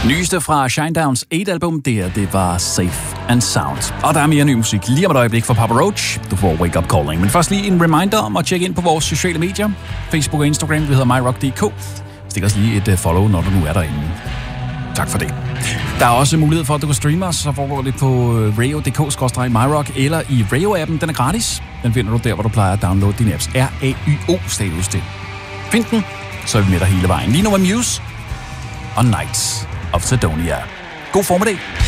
Nyeste fra Shinedowns 8-album, det var Safe and Sound. Og der er mere ny musik lige om et øjeblik fra Papa Roach. Du får Wake Up Calling. Men først lige en reminder om at tjekke ind på vores sociale medier. Facebook og Instagram, vi hedder myrock.dk. Stik os lige et follow, når du nu er derinde. Tak for det. Der er også mulighed for, at du kan streame os, så foregår det på radio.dk/myrock eller i Radio-appen. Den er gratis. Den finder du der, hvor du plejer at downloade dine apps. RAYO status det. Find den, så er vi med dig hele vejen. Lige nu med Muse og Knights of Sidonia. God formiddag.